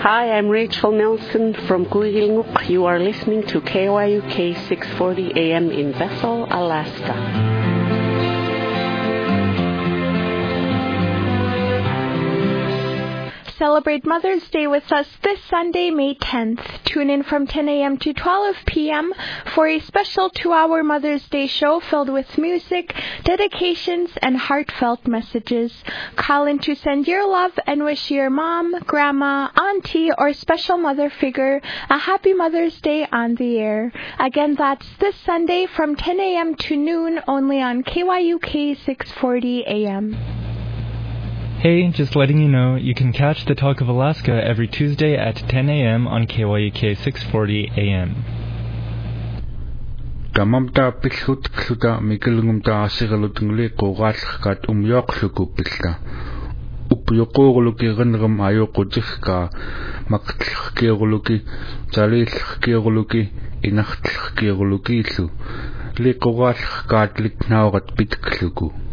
Hi, I'm Rachel Nelson from Kuilinguk. You are listening to KYUK 640 AM in Bethel, Alaska. Celebrate Mother's Day with us this Sunday, May 10th. Tune in from 10 a.m. to 12 p.m. for a special 2-hour Mother's Day show filled with music, dedications, and heartfelt messages. Call in to send your love and wish your mom, grandma, auntie, or special mother figure a happy Mother's Day on the air. Again, that's this Sunday from 10 a.m. to noon only on KYUK 640 AM. Hey, just letting you know, you can catch the Talk of Alaska every Tuesday at 10 a.m. on KYUK 640 AM. Tamamta pilhut kluta mikelungumta asigalutungli qoqaallaqat umyoqlukupilla. Upyoqoorluki qinram ayoqutihka maqtllerkiorluki talilllerkiorluki inartlerkiorlukiillu liqoqaallaqaat litnaorat pitkluku.